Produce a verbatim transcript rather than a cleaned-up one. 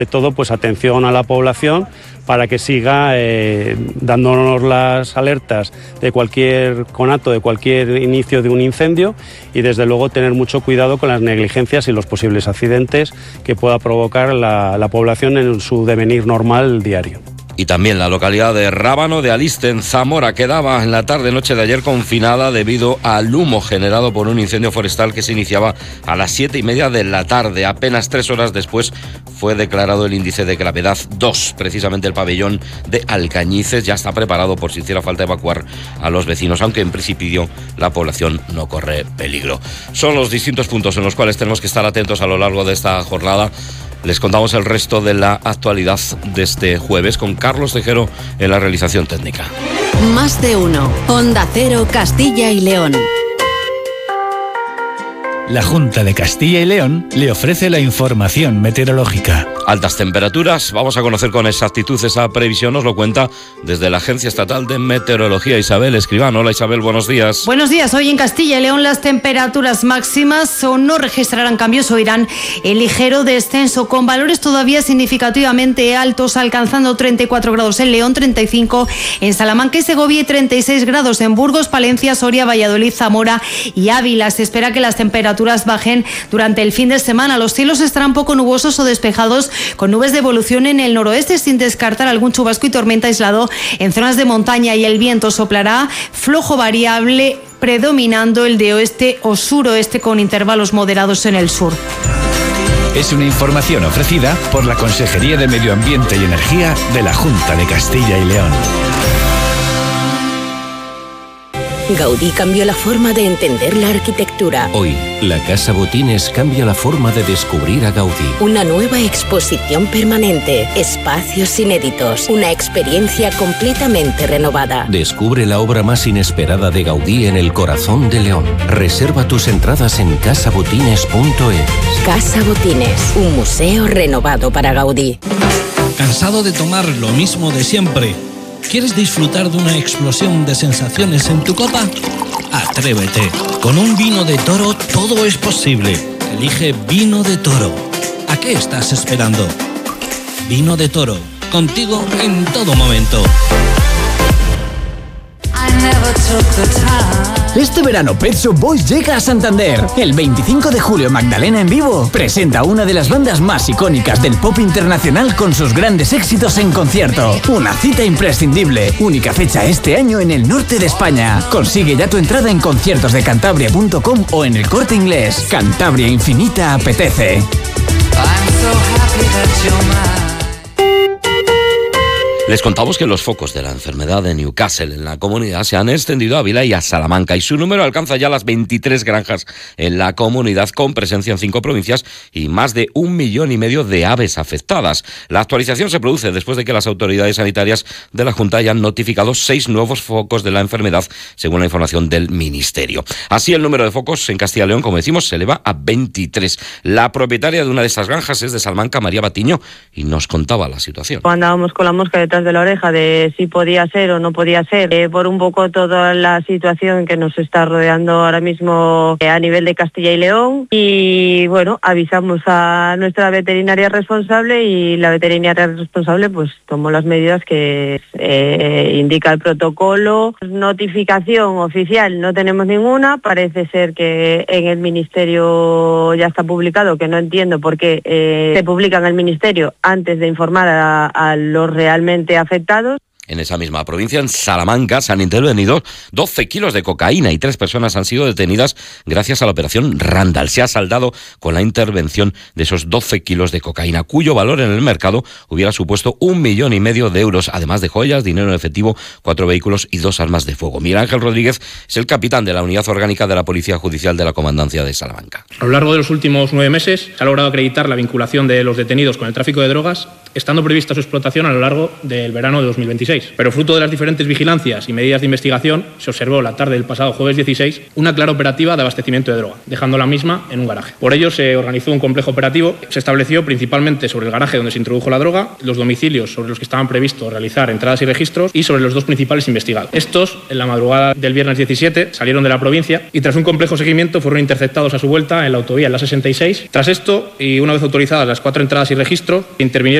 De todo, pues atención a la población para que siga eh, dándonos las alertas de cualquier conato, de cualquier inicio de un incendio y desde luego tener mucho cuidado con las negligencias y los posibles accidentes que pueda provocar la, la población en su devenir normal diario. Y también la localidad de Rábano de Aliste, en Zamora, quedaba en la tarde-noche de ayer confinada debido al humo generado por un incendio forestal que se iniciaba a las siete y media de la tarde. Apenas tres horas después fue declarado el índice de gravedad dos. Precisamente el pabellón de Alcañices ya está preparado por si hiciera falta evacuar a los vecinos, aunque en principio la población no corre peligro. Son los distintos puntos en los cuales tenemos que estar atentos a lo largo de esta jornada. Les contamos el resto de la actualidad de este jueves con Carlos Tejero en la realización técnica. Más de uno. Onda Cero, Castilla y León. La Junta de Castilla y León le ofrece la información meteorológica. Altas temperaturas, vamos a conocer con exactitud esa previsión, nos lo cuenta desde la Agencia Estatal de Meteorología Isabel Escribano. Hola Isabel, buenos días. Buenos días, hoy en Castilla y León las temperaturas máximas o no registrarán cambios o irán en ligero descenso, con valores todavía significativamente altos, alcanzando treinta y cuatro grados en León, treinta y cinco en Salamanca y Segovia y treinta y seis grados en Burgos, Palencia, Soria, Valladolid, Zamora y Ávila. Se espera que las temperaturas bajen durante el fin de semana. Los cielos estarán poco nubosos o despejados, con nubes de evolución en el noroeste, sin descartar algún chubasco y tormenta aislado en zonas de montaña, y el viento soplará flojo variable, predominando el de oeste o suroeste, con intervalos moderados en el sur. Es una información ofrecida por la Consejería de Medio Ambiente y Energía de la Junta de Castilla y León. Gaudí cambió la forma de entender la arquitectura. Hoy, la Casa Botines cambia la forma de descubrir a Gaudí. Una nueva exposición permanente, espacios inéditos, una experiencia completamente renovada. Descubre la obra más inesperada de Gaudí en el corazón de León. Reserva tus entradas en casa botines punto es. Casa Botines, un museo renovado para Gaudí. ¿Cansado de tomar lo mismo de siempre? ¿Quieres disfrutar de una explosión de sensaciones en tu copa? Atrévete. Con un vino de Toro todo es posible. Elige Vino de Toro. ¿A qué estás esperando? Vino de Toro. Contigo en todo momento. Este verano Pet Shop Boys llega a Santander. El veinticinco de julio Magdalena en vivo presenta una de las bandas más icónicas del pop internacional con sus grandes éxitos en concierto. Una cita imprescindible. Única fecha este año en el norte de España. Consigue ya tu entrada en conciertos de cantabria punto com o en El Corte Inglés. Cantabria Infinita apetece. Les contamos que los focos de la enfermedad de Newcastle en la comunidad se han extendido a Ávila y a Salamanca, y su número alcanza ya las veintitrés granjas en la comunidad, con presencia en cinco provincias y más de un millón y medio de aves afectadas. La actualización se produce después de que las autoridades sanitarias de la Junta hayan notificado seis nuevos focos de la enfermedad, según la información del Ministerio. Así, el número de focos en Castilla y León, como decimos, se eleva a veintitrés. La propietaria de una de estas granjas es de Salamanca, María Batiño, y nos contaba la situación. Andábamos con la mosca detrás de la oreja de si podía ser o no podía ser, eh, por un poco toda la situación que nos está rodeando ahora mismo eh, a nivel de Castilla y León, y bueno, avisamos a nuestra veterinaria responsable y la veterinaria responsable pues tomó las medidas que eh, indica el protocolo. Notificación oficial no tenemos ninguna, parece ser que en el Ministerio ya está publicado, que no entiendo por qué eh, se publica en el Ministerio antes de informar a, a los realmente afectados. En esa misma provincia, en Salamanca, se han intervenido doce kilos de cocaína y tres personas han sido detenidas gracias a la operación Randall. Se ha saldado con la intervención de esos doce kilos de cocaína, cuyo valor en el mercado hubiera supuesto un millón y medio de euros, además de joyas, dinero en efectivo, cuatro vehículos y dos armas de fuego. Miguel Ángel Rodríguez es el capitán de la Unidad Orgánica de la Policía Judicial de la Comandancia de Salamanca. A lo largo de los últimos nueve meses se ha logrado acreditar la vinculación de los detenidos con el tráfico de drogas estando prevista su explotación a lo largo del verano de dos mil veintiséis. Pero fruto de las diferentes vigilancias y medidas de investigación, se observó la tarde del pasado jueves dieciséis una clara operativa de abastecimiento de droga, dejando la misma en un garaje. Por ello se organizó un complejo operativo. Se estableció principalmente sobre el garaje donde se introdujo la droga, los domicilios sobre los que estaban previstos realizar entradas y registros y sobre los dos principales investigados. Estos, en la madrugada del viernes diecisiete, salieron de la provincia y tras un complejo seguimiento fueron interceptados a su vuelta en la autovía en la sesenta y seis. Tras esto, y una vez autorizadas las cuatro entradas y registros, intervinieron